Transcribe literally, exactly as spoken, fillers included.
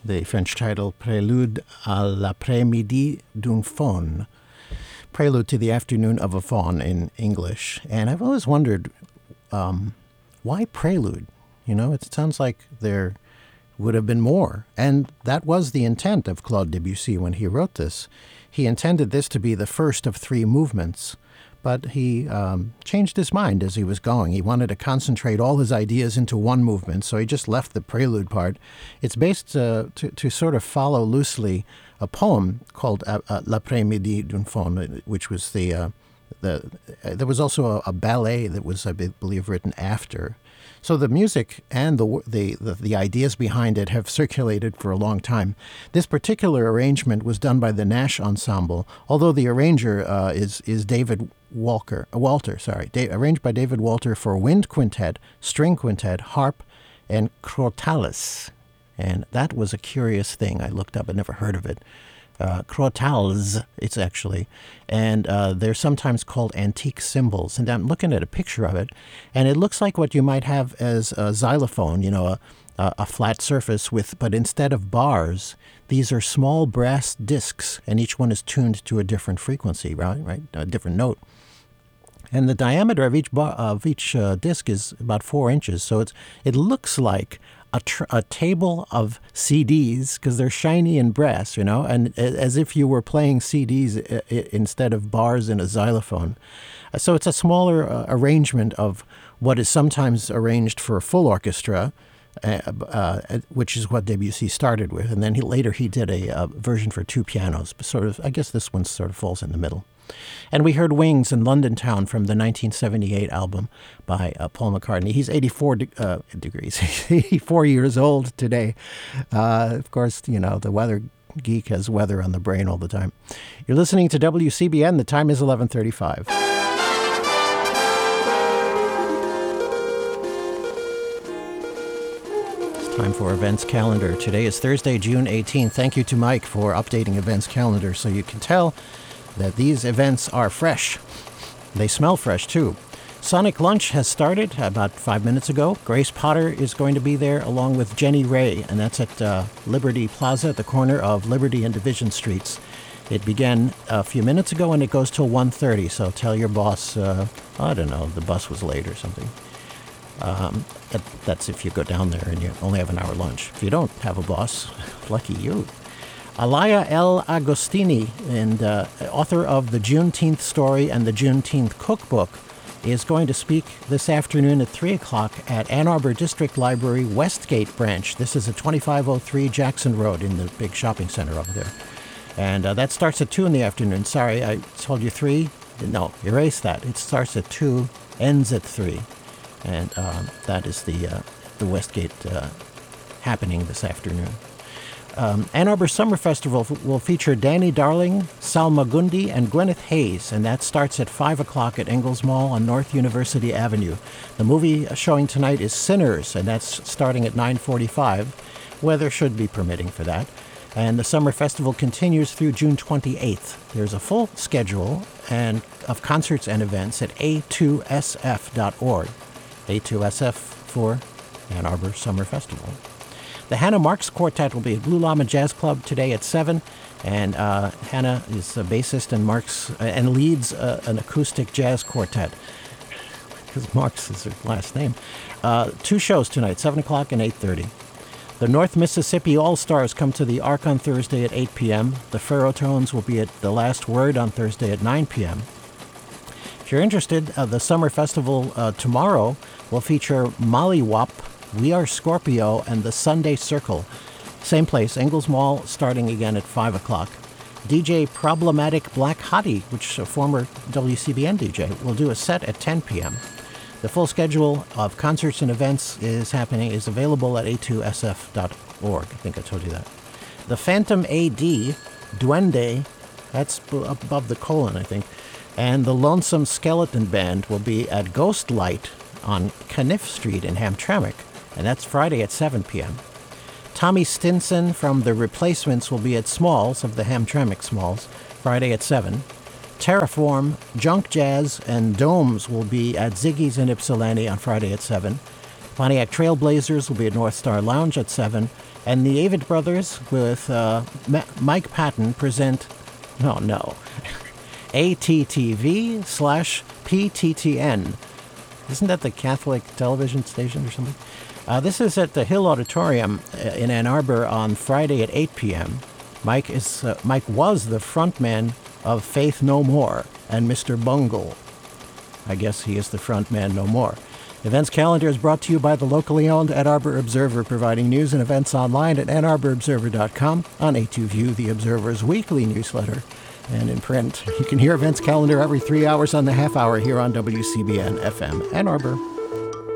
the French title Prélude à l'après-midi d'une faune, Prelude to the Afternoon of a Faun in English. And I've always wondered, um, why prelude? You know, it sounds like there would have been more. And that was the intent of Claude Debussy when he wrote this. He intended this to be the first of three movements, but he um, changed his mind as he was going. He wanted to concentrate all his ideas into one movement, so he just left the prelude part. It's based uh, to, to sort of follow loosely a poem called uh, uh, L'après-midi d'une faune, which was the, uh, the uh, there was also a, a ballet that was, I believe, written after. So the music and the, the the the ideas behind it have circulated for a long time. This particular arrangement was done by the Nash Ensemble, although the arranger uh, is is David Walker, uh, Walter. Sorry, da- arranged by David Walter for wind quintet, string quintet, harp, and crotales. And that was a curious thing. I looked up. I never heard of it. Uh, crotales, it's actually, and uh, they're sometimes called antique cymbals. And I'm looking at a picture of it, and it looks like what you might have as a xylophone, you know, a, a, a flat surface with, but instead of bars, these are small brass discs, and each one is tuned to a different frequency, right? Right, a different note. And the diameter of each bar, of each uh, disc is about four inches, so it's it looks like a, tr- a table of C Ds because they're shiny and brass, you know, and as if you were playing C Ds I- I- instead of bars in a xylophone. Uh, So it's a smaller uh, arrangement of what is sometimes arranged for a full orchestra, uh, uh, which is what Debussy started with, and then he, later he did a uh, version for two pianos. Sort of, I guess this one sort of falls in the middle. And we heard Wings in London Town from the nineteen seventy-eight album by uh, Paul McCartney. He's eighty-four de- uh, degrees, eighty-four years old today. Uh, of course, you know, the weather geek has weather on the brain all the time. You're listening to W C B N. The time is eleven thirty-five. It's time for Events Calendar. Today is Thursday, June eighteenth. Thank you to Mike for updating Events Calendar so you can tell that these events are fresh. They smell fresh, too. Sonic Lunch has started about five minutes ago. Grace Potter is going to be there along with Jenny Ray, and that's at uh, Liberty Plaza at the corner of Liberty and Division Streets. It began a few minutes ago, and it goes till one thirty, so tell your boss, uh, I don't know, the bus was late or something. Um, that, that's if you go down there and you only have an hour lunch. If you don't have a boss, lucky you. Alaya L. Agostini, and uh, author of The Juneteenth Story and The Juneteenth Cookbook, is going to speak this afternoon at three o'clock at Ann Arbor District Library Westgate Branch. This is at twenty-five oh three Jackson Road in the big shopping center over there. And uh, that starts at two in the afternoon. Sorry, I told you three. No, erase that. It starts at two, ends at three. And um, that is the, uh, the Westgate uh, happening this afternoon. Um, Ann Arbor Summer Festival f- will feature Danny Darling, Salma Gundi, and Gwyneth Hayes, and that starts at five o'clock at Ingalls Mall on North University Avenue. The movie showing tonight is Sinners, and that's starting at nine forty-five. Weather should be permitting for that. And the Summer Festival continues through June twenty-eighth. There's a full schedule and of concerts and events at a two s f dot org. A two S F for Ann Arbor Summer Festival. The Hannah Marks Quartet will be at Blue Llama Jazz Club today at seven, and uh, Hannah is a bassist and Marks uh, and leads uh, an acoustic jazz quartet, because Marks is her last name. Uh, two shows tonight, seven o'clock and eight thirty. The North Mississippi All-Stars come to the Ark on Thursday at eight p.m. The Ferrotones will be at The Last Word on Thursday at nine p.m. If you're interested, uh, the Summer Festival uh, tomorrow will feature Molly Wop, We Are Scorpio, and the Sunday Circle. Same place, Ingalls Mall, starting again at five o'clock. D J Problematic Black Hottie, which is a former W C B N D J, will do a set at ten p.m. The full schedule of concerts and events is happening is available at a two s f dot org. I think I told you that. The Phantom A D, Duende, that's b- above the colon, I think, and the Lonesome Skeleton Band will be at Ghost Light on Caniff Street in Hamtramck, and that's Friday at seven p.m. Tommy Stinson from The Replacements will be at Smalls of the Hamtramck Smalls, Friday at seven. Terraform, Junk Jazz, and Domes will be at Ziggy's in Ypsilanti on Friday at seven. Pontiac Trailblazers will be at North Star Lounge at seven. And the Avid Brothers with uh, Ma- Mike Patton present, oh no, A T T V slash P T T N. Isn't that the Catholic television station or something? Uh, this is at the Hill Auditorium in Ann Arbor on Friday at eight p.m. Mike is uh, Mike was the frontman of Faith No More and Mister Bungle. I guess he is the frontman no more. Events calendar is brought to you by the locally owned Ann Arbor Observer, providing news and events online at ann arbor observer dot com, on A two View, the Observer's weekly newsletter, and in print. You can hear events calendar every three hours on the half hour here on W C B N F M Ann Arbor.